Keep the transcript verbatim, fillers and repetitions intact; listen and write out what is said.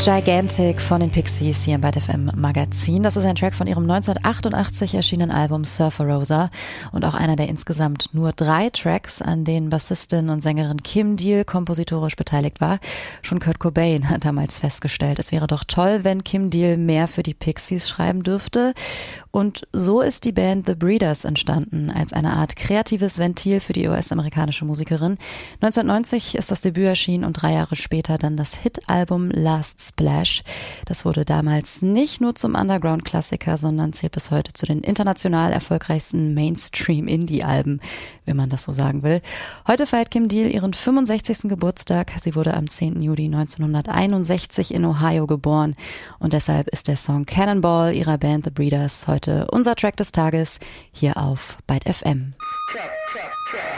Gigantic von den Pixies hier im Byte F M Magazin. Das ist ein Track von ihrem neunzehnhundertachtundachtzig erschienenen Album Surfer Rosa und auch einer der insgesamt nur drei Tracks, an denen Bassistin und Sängerin Kim Deal kompositorisch beteiligt war. Schon Kurt Cobain hat damals festgestellt, es wäre doch toll, wenn Kim Deal mehr für die Pixies schreiben dürfte. Und so ist die Band The Breeders entstanden, als eine Art kreatives Ventil für die U S-amerikanische Musikerin. neunzehnhundertneunzig ist das Debüt erschienen und drei Jahre später dann das Hit-Album Last Splash. Das wurde damals nicht nur zum Underground-Klassiker, sondern zählt bis heute zu den international erfolgreichsten Mainstream-Indie-Alben, wenn man das so sagen will. Heute feiert Kim Deal ihren fünfundsechzigsten Geburtstag. Sie wurde am zehnten Juli neunzehnhunderteinundsechzig in Ohio geboren und deshalb ist der Song Cannonball ihrer Band The Breeders heute unser Track des Tages hier auf Byte F M.